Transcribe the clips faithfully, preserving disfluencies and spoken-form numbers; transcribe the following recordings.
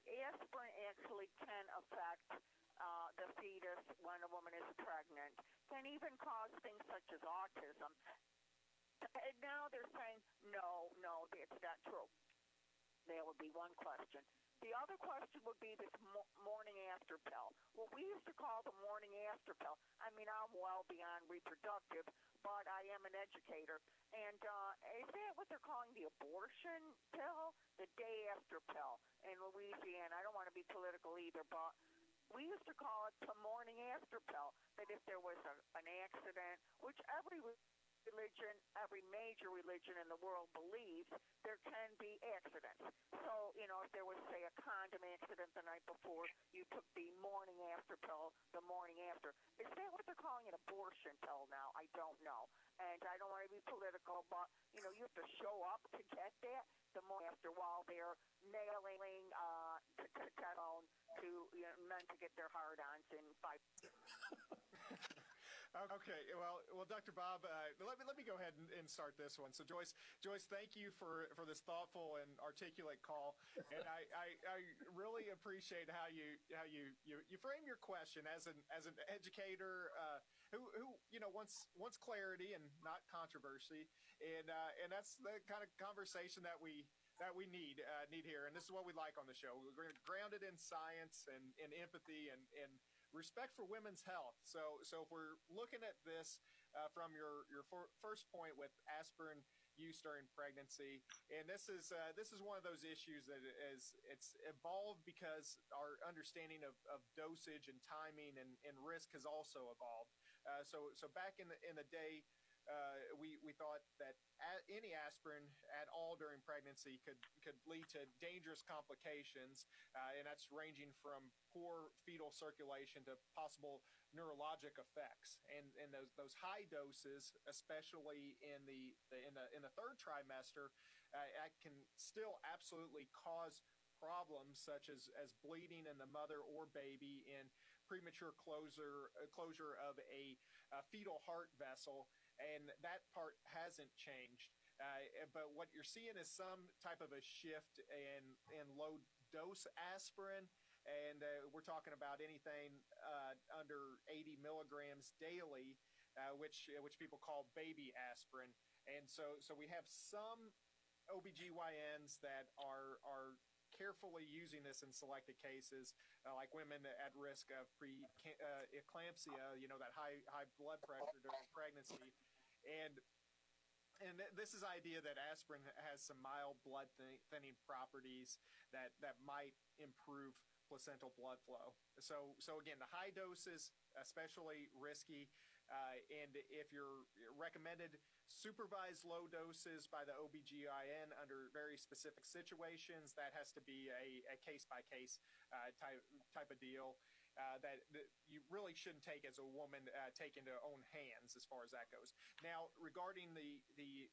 that aspirin actually can affect uh, the fetus when a woman is pregnant, can even cause things such as autism. And now they're saying, no, no, it's not true. There would be one question. The other question would be this mo- morning after pill. What we used to call the morning after pill. I mean, I'm well beyond reproductive, but I am an educator. And uh, is that what they're calling the abortion pill? The day after pill in Louisiana. I don't want to be political either, but we used to call it the morning after pill. That if there was a, an accident, which every religion, every major religion in the world believes there can be accidents. So, you know, if there was, say, a condom accident the night before, you took the morning after pill the morning after. Is that what they're calling an abortion pill now? I don't know. And I don't want to be political, but, you know, you have to show up to get that the morning after while they're nailing uh, testosterone to, you know, men to get their hard-ons in five. Okay, well, well, Doctor Bob, uh, let me let me go ahead and, and start this one. So, Joyce, Joyce, thank you for, for this thoughtful and articulate call, and I, I, I really appreciate how you how you, you, you frame your question as an as an educator uh, who who you know wants wants clarity and not controversy, and uh, and that's the kind of conversation that we. that we need uh, need here, and this is what we like on the show. We're grounded in science and, and empathy and, and respect for women's health. So, so if we're looking at this uh, from your your for, first point with aspirin use during pregnancy, and this is uh, this is one of those issues that is it's evolved because our understanding of, of dosage and timing and, and risk has also evolved. Uh, so, so back in the in the day. Uh, we, we thought that a- any aspirin at all during pregnancy could, could lead to dangerous complications, uh, and that's ranging from poor fetal circulation to possible neurologic effects. And, and those, those high doses, especially in the, the in the in the third trimester, uh, can still absolutely cause problems such as, as bleeding in the mother or baby, and premature closure uh, closure of a, a fetal heart vessel. And that part hasn't changed. Uh, but what you're seeing is some type of a shift in, in low dose aspirin. And uh, we're talking about anything uh, under eighty milligrams daily, uh, which uh, which people call baby aspirin. And so, so we have some O B G Y Ns that are are carefully using this in selected cases, uh, like women at risk of pre-eclampsia, uh, you know, that high high blood pressure during pregnancy. And and this is the idea that aspirin has some mild blood thinning properties that, that might improve placental blood flow. So so again, the high doses, especially risky. Uh, and if you're recommended supervised low doses by the O B G Y N under very specific situations, that has to be a, a case-by-case uh, type type of deal. Uh, that, that you really shouldn't take as a woman, uh, take into own hands as far as that goes. Now, regarding the the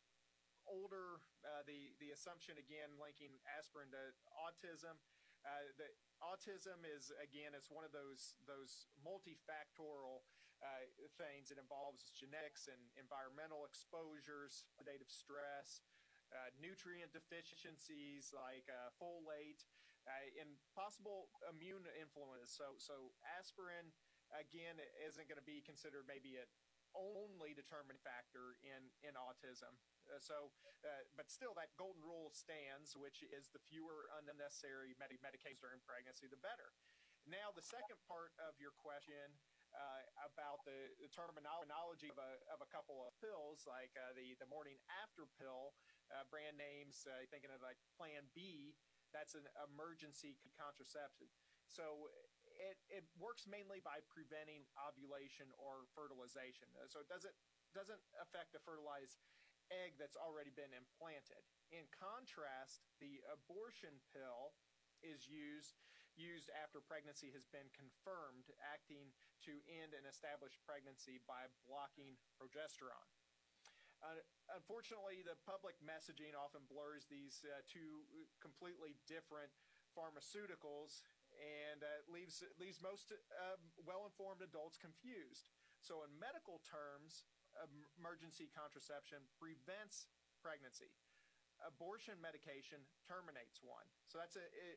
older, uh, the the assumption again linking aspirin to autism, uh, the autism is again it's one of those those multifactorial uh, things. It involves genetics and environmental exposures, oxidative stress, uh, nutrient deficiencies like uh, folate. Uh, and possible immune influences. So, so aspirin again isn't going to be considered maybe an only determining factor in in autism. Uh, so, uh, but still, that golden rule stands, which is the fewer unnecessary med- medications during pregnancy, the better. Now, the second part of your question uh, about the, the terminology of a of a couple of pills, like uh, the the morning after pill, uh, brand names, uh, thinking of like Plan B. That's an emergency contraception. So it, it works mainly by preventing ovulation or fertilization. So it doesn't doesn't affect the fertilized egg that's already been implanted. In contrast, the abortion pill is used used after pregnancy has been confirmed, acting to end an established pregnancy by blocking progesterone. Uh, unfortunately, the public messaging often blurs these uh, two completely different pharmaceuticals and uh, leaves leaves most uh, well-informed adults confused. So in medical terms, emergency contraception prevents pregnancy. Abortion medication terminates one. So that's a,